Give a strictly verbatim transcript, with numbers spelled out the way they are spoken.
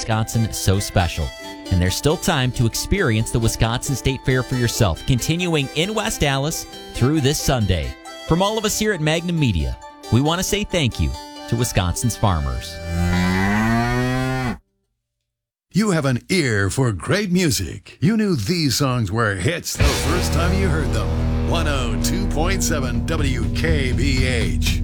Wisconsin so special. And there's still time to experience the Wisconsin State Fair for yourself, continuing in West Allis through this Sunday. From all of us here at Magnum Media, we want to say thank you to Wisconsin's farmers. You have an ear for great music. You knew these songs were hits the first time you heard them. one oh two point seven W K B H.